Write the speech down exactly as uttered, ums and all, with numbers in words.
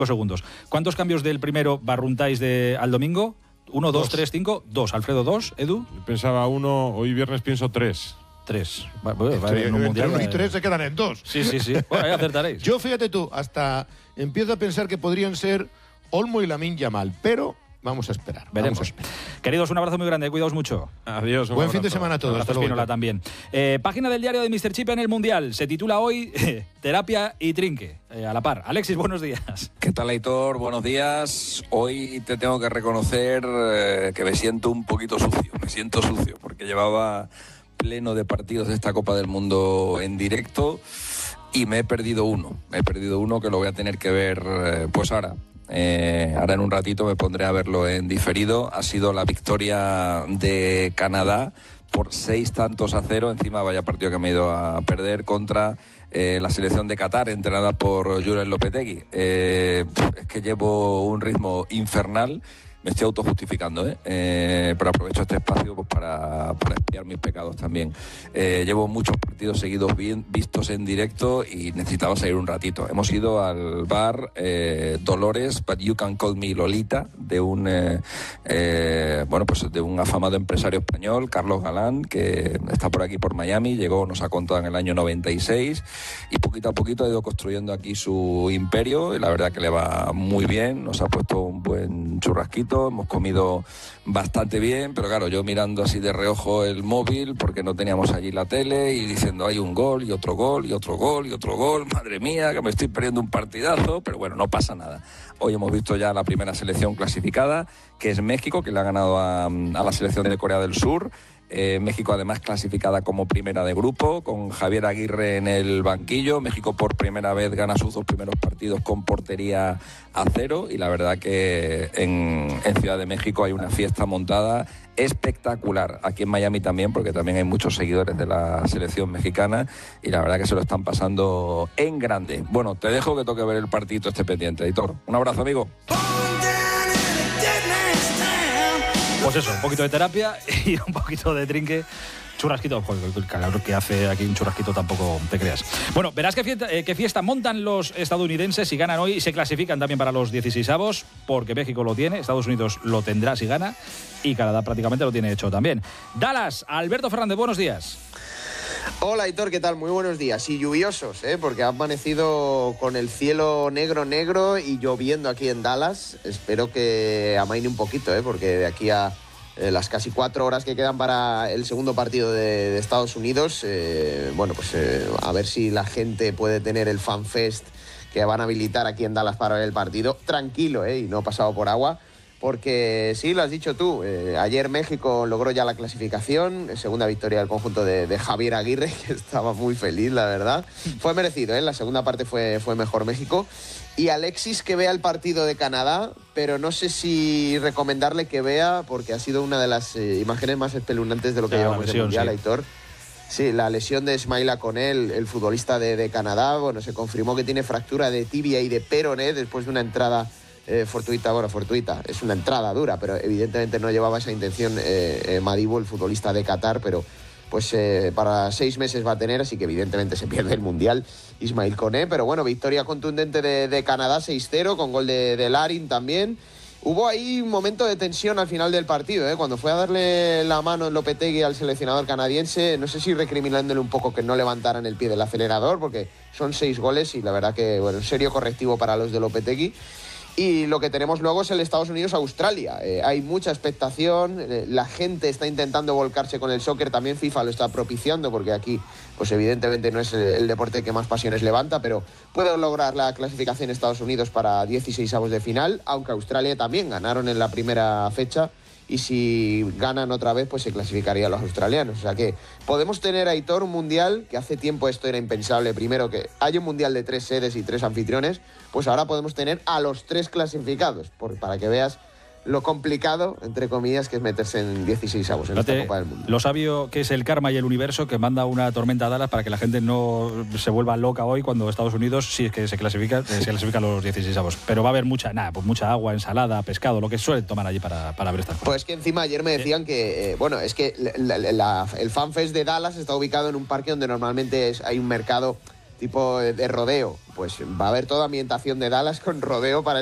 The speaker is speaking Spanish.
segundos. ¿Cuántos cambios del primero barruntáis de, al domingo? ¿Uno, dos, dos tres, cinco? Dos. Alfredo, dos. Edu. Pensaba uno, hoy viernes pienso tres. Tres. Va, va, va entre en un mundial, uno y eh. tres se quedan en dos. Sí, sí, sí. Bueno, ahí acertaréis. Yo, fíjate tú, hasta empiezo a pensar que podrían ser Olmo y Lamine Yamal, pero vamos a esperar. Veremos. Vamos a esperar. Queridos, un abrazo muy grande. Cuidaos mucho. Adiós. Buen fin de semana a todos. Hasta luego. También. Eh, página del diario de míster Chip en el Mundial. Se titula hoy Terapia y Trinque. Eh, a la par. Alexis, buenos días. ¿Qué tal, Aitor? Buenos días. Hoy te tengo que reconocer eh, que me siento un poquito sucio. Me siento sucio porque llevaba pleno de partidos de esta Copa del Mundo en directo y me he perdido uno. Me he perdido uno que lo voy a tener que ver eh, pues ahora. Eh, ahora en un ratito me pondré a verlo en diferido. Ha sido la victoria de Canadá por seis tantos a cero. Encima vaya partido que me he ido a perder contra eh, la selección de Qatar, entrenada por Julen Lopetegui. Eh, es que llevo un ritmo infernal. Me estoy autojustificando, ¿eh? Eh, pero aprovecho este espacio pues, para, para expiar mis pecados también. Eh, llevo muchos partidos seguidos bien, vistos en directo y necesitaba salir un ratito. Hemos ido al bar eh, Dolores, But You Can Call Me Lolita, de un, eh, eh, bueno, pues de un afamado empresario español, Carlos Galán, que está por aquí, por Miami. Llegó, nos ha contado, en el año noventa y seis y poquito a poquito ha ido construyendo aquí su imperio y la verdad que le va muy bien. Nos ha puesto un buen churrasquito. Hemos comido bastante bien, pero claro, yo mirando así de reojo el móvil porque no teníamos allí la tele y diciendo hay un gol y otro gol y otro gol y otro gol, madre mía, que me estoy perdiendo un partidazo, pero bueno, no pasa nada. Hoy hemos visto ya la primera selección clasificada, que es México, que le ha ganado a, a la selección de Corea del Sur. Eh, México además clasificada como primera de grupo, con Javier Aguirre en el banquillo. México por primera vez gana sus dos primeros partidos con portería a cero y la verdad que en, en Ciudad de México hay una fiesta montada espectacular. Aquí en Miami también, porque también hay muchos seguidores de la selección mexicana y la verdad que se lo están pasando en grande. Bueno, te dejo que toque ver el partidito este pendiente, Editor. Un abrazo, amigo. Pues eso, un poquito de terapia y un poquito de trinque. Churrasquito, joder, el calor que hace aquí un churrasquito tampoco te creas. Bueno, verás qué fiesta, eh, qué fiesta montan los estadounidenses si ganan hoy y se clasifican también para los dieciseisavos, porque México lo tiene, Estados Unidos lo tendrá si gana y Canadá prácticamente lo tiene hecho también. Dallas, Alberto Fernández, buenos días. Hola, Aitor, ¿qué tal? Muy buenos días. Y lluviosos, ¿eh? Porque ha amanecido con el cielo negro, negro y lloviendo aquí en Dallas. Espero que amaine un poquito, ¿eh? Porque de aquí a eh, las casi cuatro horas que quedan para el segundo partido de, de Estados Unidos, eh, bueno, pues eh, a ver si la gente puede tener el FanFest que van a habilitar aquí en Dallas para ver el partido. Tranquilo, ¿eh? Y no pasado por agua. Porque sí, lo has dicho tú, eh, ayer México logró ya la clasificación, segunda victoria del conjunto de, de Javier Aguirre, que estaba muy feliz, la verdad. Fue merecido, ¿eh? La segunda parte fue, fue mejor México. Y Alexis que vea el partido de Canadá, pero no sé si recomendarle que vea, porque ha sido una de las eh, imágenes más espeluznantes de lo que ya, llevamos lesión, de Mundial, sí. Aitor. Sí, la lesión de Ismaila Conel, el futbolista de, de Canadá, bueno, se confirmó que tiene fractura de tibia y de peroné después de una entrada Eh, fortuita, bueno, fortuita, es una entrada dura, pero evidentemente no llevaba esa intención eh, eh, Madibu, el futbolista de Qatar, pero pues eh, para seis meses va a tener, así que evidentemente se pierde el Mundial Ismail Koné, pero bueno, victoria contundente de, de Canadá seis cero, con gol de, de Larin también. Hubo ahí un momento de tensión al final del partido, ¿eh? Cuando fue a darle la mano en Lopetegui al seleccionador canadiense, no sé si recriminándole un poco que no levantaran el pie del acelerador, porque son seis goles y la verdad que, bueno, un serio correctivo para los de Lopetegui. Y lo que tenemos luego es el Estados Unidos-Australia. Eh, hay mucha expectación, eh, la gente está intentando volcarse con el soccer, también FIFA lo está propiciando, porque aquí, pues evidentemente no es el, el deporte que más pasiones levanta, pero puede lograr la clasificación Estados Unidos para dieciseisavos de final, aunque Australia también ganaron en la primera fecha, y si ganan otra vez, pues se clasificarían los australianos. O sea que podemos tener, Aitor, un mundial, que hace tiempo esto era impensable, primero que hay un mundial de tres sedes y tres anfitriones, pues ahora podemos tener a los tres clasificados, por, para que veas lo complicado, entre comillas, que es meterse en dieciseisavos en Fíjate, esta Copa del Mundo. Lo sabio que es el karma y el universo, que manda una tormenta a Dallas para que la gente no se vuelva loca hoy cuando Estados Unidos, si es que se clasifica, eh, se clasifican los dieciseisavos. Pero va a haber mucha, nada, pues mucha agua, ensalada, pescado, lo que suelen tomar allí para, para ver estas cosas. Pues que encima ayer me decían que, eh, bueno, es que la, la, la, el FanFest de Dallas está ubicado en un parque donde normalmente es, hay un mercado tipo de rodeo. Pues va a haber toda ambientación de Dallas con rodeo para